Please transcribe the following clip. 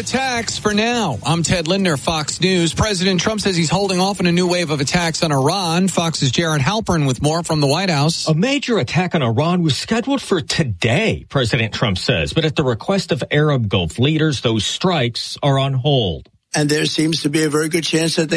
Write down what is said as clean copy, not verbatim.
attacks for now. I'm Ted Linder, Fox News. President Trump says he's holding off on a new wave of attacks on Iran. Fox's Jared Halpern with more from the White House. A major attack on Iran was scheduled for today, President Trump says. But at the request of Arab Gulf leaders, those strikes are on hold. And there seems to be a very good chance that they